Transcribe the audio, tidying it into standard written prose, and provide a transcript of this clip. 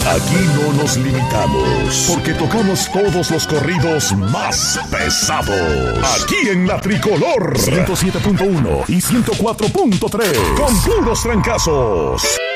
Aquí no nos limitamos, porque tocamos todos los corridos más pesados. Aquí en La Tricolor 107.1 y 104.3, con puros trancazos.